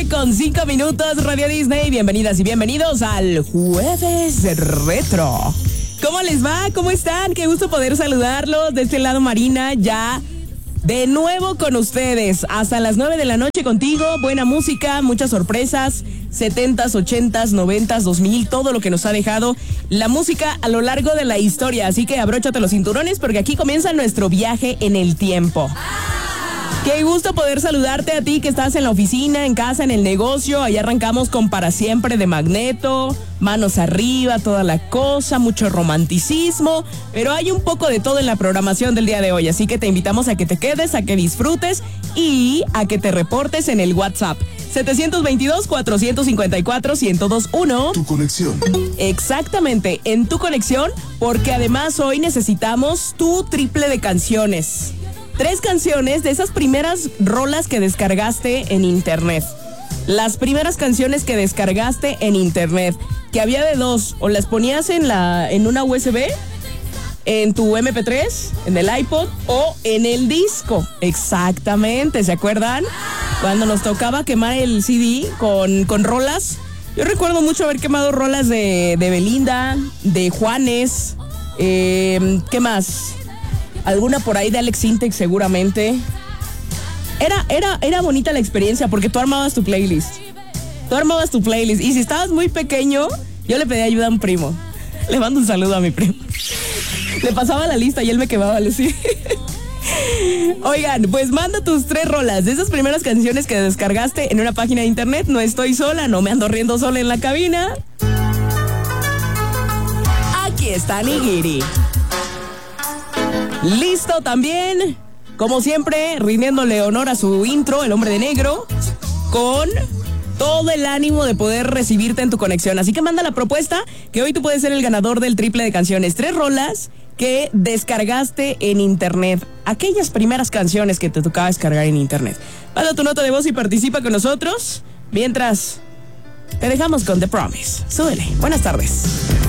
Con 5 minutos, Radio Disney. Bienvenidas y bienvenidos al Jueves Retro. ¿Cómo les va? ¿Cómo están? Qué gusto poder saludarlos. De este lado, Marina, ya de nuevo con ustedes. Hasta las 9 de la noche contigo. Buena música, muchas sorpresas. 70s, 80s, 90s, 2000, todo lo que nos ha dejado la música a lo largo de la historia. Así que abróchate los cinturones porque aquí comienza nuestro viaje en el tiempo. Qué gusto poder saludarte a ti que estás en la oficina, en casa, en el negocio. Ahí arrancamos con Para Siempre de Magneto, manos arriba, toda la cosa, mucho romanticismo. Pero hay un poco de todo en la programación del día de hoy. Así que te invitamos a que te quedes, a que disfrutes y a que te reportes en el WhatsApp. 722-454-1021. Tu conexión. Exactamente, en tu conexión, porque además hoy necesitamos tu triple de canciones. 3 canciones de esas primeras rolas que descargaste en internet. Las primeras canciones que descargaste en internet, que había de 2, o las ponías en una USB, en tu MP3, en el iPod o en el disco. Exactamente, ¿se acuerdan? Cuando nos tocaba quemar el CD con rolas. Yo recuerdo mucho haber quemado rolas de Belinda, de Juanes, ¿qué más? Alguna por ahí de Alex Intec seguramente. Era bonita la experiencia porque tú armabas tu playlist. Y si estabas muy pequeño, yo le pedí ayuda a un primo. Le mando un saludo a mi primo. Le pasaba la lista y él me quemaba, Lucy. Oigan, pues manda tus 3 rolas de esas primeras canciones que descargaste en una página de internet. No estoy sola, no me ando riendo sola en la cabina. Aquí está Nigiri. Listo también, como siempre, rindiéndole honor a su intro, El Hombre de Negro, con todo el ánimo de poder recibirte en tu conexión. Así que manda la propuesta, que hoy tú puedes ser el ganador del triple de canciones. 3 rolas que descargaste en internet. Aquellas primeras canciones que te tocaba descargar en internet. Manda tu nota de voz y participa con nosotros. Mientras, te dejamos con The Promise. Súbele. Buenas tardes.